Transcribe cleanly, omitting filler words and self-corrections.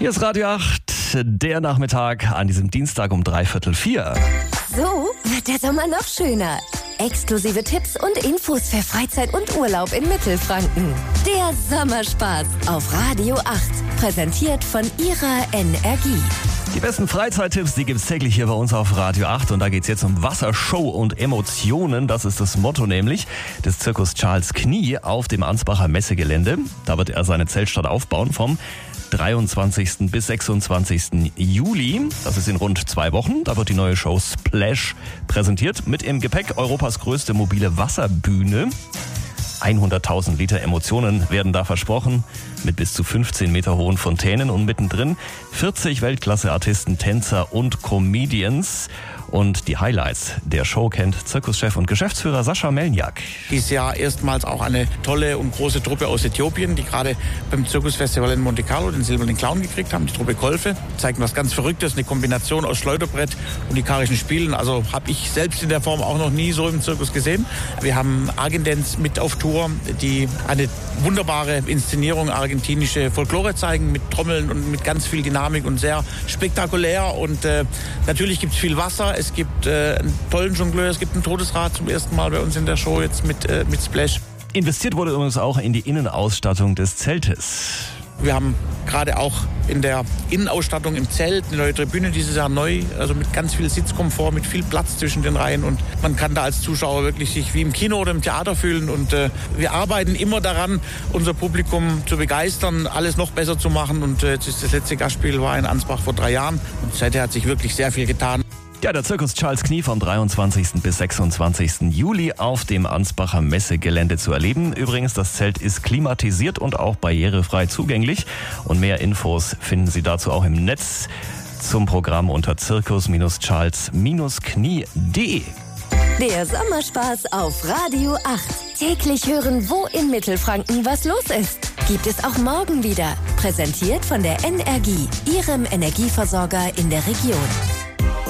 Hier ist Radio 8, der Nachmittag an diesem Dienstag um 3:45. So wird der Sommer noch schöner. Exklusive Tipps und Infos für Freizeit und Urlaub in Mittelfranken. Der Sommerspaß auf Radio 8. Präsentiert von Ihrer Energie. Die besten Freizeittipps, die gibt's täglich hier bei uns auf Radio 8. Und da geht's jetzt um Wassershow und Emotionen. Das ist das Motto nämlich des Zirkus Charles Knie auf dem Ansbacher Messegelände. Da wird er seine Zeltstadt aufbauen vom 23. bis 26. Juli. Das ist in rund 2 Wochen. Da wird die neue Show Splash präsentiert. Mit im Gepäck Europas größte mobile Wasserbühne. 100.000 Liter Emotionen werden da versprochen, mit bis zu 15 Meter hohen Fontänen und mittendrin 40 Weltklasse-Artisten, Tänzer und Comedians. Und die Highlights der Show kennt Zirkuschef und Geschäftsführer Sascha Melniak. Dieses Jahr erstmals auch eine tolle und große Truppe aus Äthiopien, die gerade beim Zirkusfestival in Monte Carlo den silbernen Clown gekriegt haben, die Truppe Kolfe. Zeigt was ganz Verrücktes, eine Kombination aus Schleuderbrett und ikarischen Spielen. Also habe ich selbst in der Form auch noch nie so im Zirkus gesehen. Wir haben Argendance mit auf Tour, die eine wunderbare Inszenierung argentinische Folklore zeigen mit Trommeln und mit ganz viel Dynamik und sehr spektakulär. Und natürlich gibt es viel Wasser. Es gibt einen tollen Jongleur, es gibt ein Todesrad zum ersten Mal bei uns in der Show jetzt mit Splash. Investiert wurde übrigens auch in die Innenausstattung des Zeltes. Wir haben gerade auch in der Innenausstattung im Zelt eine neue Tribüne dieses Jahr neu, also mit ganz viel Sitzkomfort, mit viel Platz zwischen den Reihen und man kann da als Zuschauer wirklich sich wie im Kino oder im Theater fühlen und wir arbeiten immer daran, unser Publikum zu begeistern, alles noch besser zu machen und jetzt ist das letzte Gastspiel war in Ansbach vor 3 Jahren und seither hat sich wirklich sehr viel getan. Ja, der Zirkus Charles Knie vom 23. bis 26. Juli auf dem Ansbacher Messegelände zu erleben. Übrigens, das Zelt ist klimatisiert und auch barrierefrei zugänglich. Und mehr Infos finden Sie dazu auch im Netz zum Programm unter zirkus-charles-knie.de. Der Sommerspaß auf Radio 8. Täglich hören, wo in Mittelfranken was los ist. Gibt es auch morgen wieder. Präsentiert von der Energie, Ihrem Energieversorger in der Region.